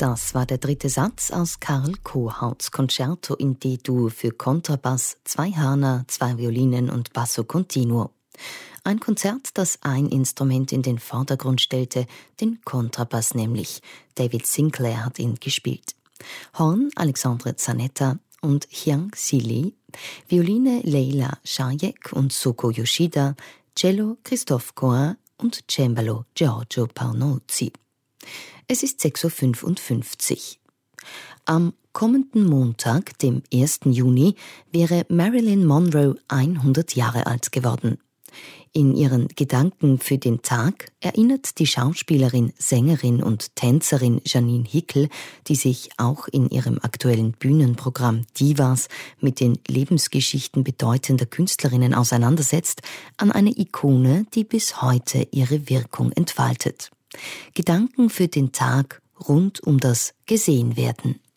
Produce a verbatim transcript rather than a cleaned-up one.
Das war der dritte Satz aus Karl Kohauts Concerto in D-Dur für Kontrabass, zwei Hörner, zwei Violinen und Basso Continuo. Ein Konzert, das ein Instrument in den Vordergrund stellte, den Kontrabass nämlich. David Sinclair hat ihn gespielt. Horn Alexandre Zanetta und Hyang Si Lee, Violine Leila Shayek und Soko Yoshida, Cello Christophe Coin und Cembalo Giorgio Paunozzi. Es ist sechs Uhr fünfundfünfzig. Am kommenden Montag, dem ersten Juni, wäre Marilyn Monroe hundert Jahre alt geworden. In ihren Gedanken für den Tag erinnert die Schauspielerin, Sängerin und Tänzerin Janine Hickel, die sich auch in ihrem aktuellen Bühnenprogramm Divas mit den Lebensgeschichten bedeutender Künstlerinnen auseinandersetzt, an eine Ikone, die bis heute ihre Wirkung entfaltet. Gedanken für den Tag rund um das Gesehenwerden.